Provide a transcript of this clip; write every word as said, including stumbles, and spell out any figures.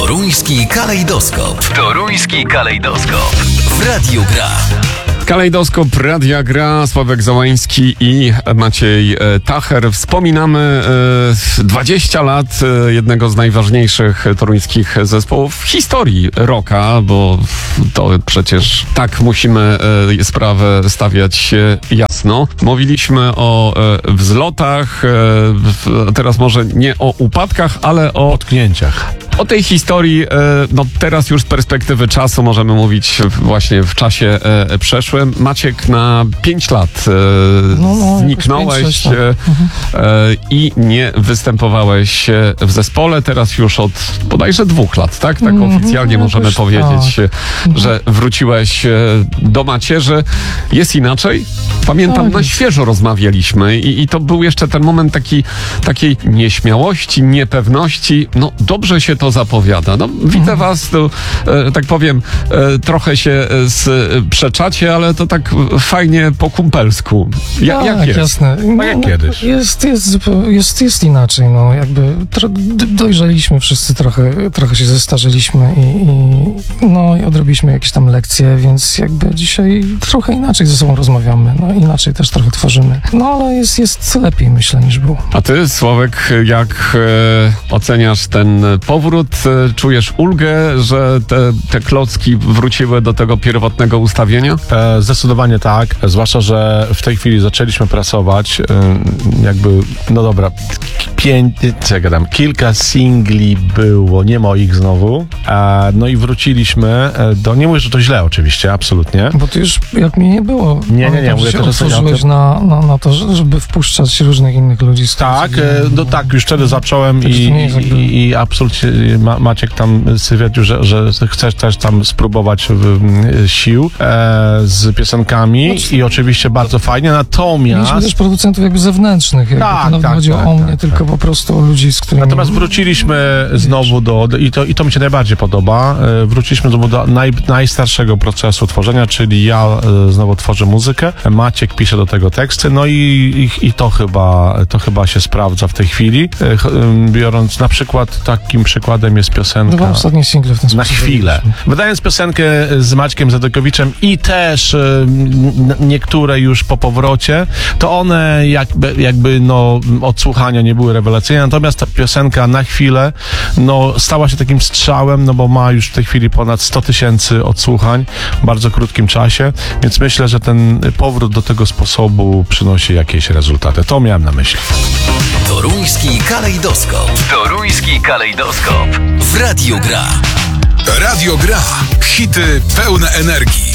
Toruński kalejdoskop. Toruński kalejdoskop. W Radiu Gra. Kalejdoskop Radia Gra, Sławek Załański i Maciej Tacher. Wspominamy dwadzieścia lat jednego z najważniejszych toruńskich zespołów w historii rocka, bo to przecież tak musimy sprawę stawiać jasno. Mówiliśmy o wzlotach, teraz może nie o upadkach, ale o potknięciach. O tej historii, no teraz już z perspektywy czasu możemy mówić właśnie w czasie przeszłym. Maciek, na pięć lat no, no, zniknąłeś pięć, sześć, tak. i nie występowałeś w zespole. Teraz już od bodajże dwóch lat, tak? Tak Mhm, oficjalnie no, możemy już, powiedzieć, tak. że wróciłeś do macierzy. Jest inaczej? Pamiętam, tak. na świeżo rozmawialiśmy i, i to był jeszcze ten moment taki, takiej nieśmiałości, niepewności. No dobrze się to zapowiada. No, widzę mhm. was, to, e, tak powiem, e, trochę się sprzeczacie, ale to tak fajnie po kumpelsku. Ja, tak, jak jest? Jasne. No, jak kiedyś. Jest, jest, jest, jest inaczej. No, jakby tro, dojrzeliśmy wszyscy trochę, trochę się zestarzeliśmy i, i, no, i odrobiliśmy jakieś tam lekcje, więc jakby dzisiaj trochę inaczej ze sobą rozmawiamy. No, inaczej też trochę tworzymy. No, ale jest, jest lepiej, myślę, niż było. A ty, Sławek, jak e, oceniasz ten powrót? E, czujesz ulgę, że te, te klocki wróciły do tego pierwotnego ustawienia? E, zdecydowanie tak, zwłaszcza, że w tej chwili zaczęliśmy pracować, e, jakby, no dobra, pięć, co ja gadam, kilka singli było, nie moich znowu, e, no i wróciliśmy do, nie mówię, że to źle oczywiście, absolutnie. Bo to już, jak mnie nie było, nie, nie, nie, mówię się to, że otworzyłeś na, na, na to, żeby wpuszczać różnych innych ludzi. Z tak, e, no tak, już wtedy zacząłem tak, i, jakby... i, i absolutnie Ma, Maciek tam stwierdził, że, że chcesz też tam spróbować w, sił e, z piosenkami no, i oczywiście bardzo fajnie, natomiast... Mieliśmy też producentów jakby zewnętrznych, jakby tak, to nawet tak, chodzi tak, o tak, mnie, tak, tylko tak. po prostu o ludzi, z którymi... Natomiast wróciliśmy znowu do, i to, i to mi się najbardziej podoba, e, wróciliśmy znowu do naj, najstarszego procesu tworzenia, czyli ja e, znowu tworzę muzykę, Maciek pisze do tego teksty, no i, i, i to chyba to chyba się sprawdza w tej chwili, e, biorąc na przykład, takim przykładem jest piosenka... Dwa ostatnie single w ten sposób. Na chwilę. Wydając piosenkę z Maćkiem Zadokowiczem i też e, niektóre już po powrocie, to one jakby, jakby no odsłuchania nie były rewelacyjne, natomiast ta piosenka Na chwilę no stała się takim strzałem, no bo ma już w tej chwili ponad sto tysięcy odsłuchań w bardzo krótkim czasie, więc myślę, że ten powrót do tego sposobu przynosi jakieś rezultaty. To miałem na myśli. Toruński kalejdoskop. Toruński kalejdoskop. W Radiu Gra. Radio Gra. Hity pełne energii.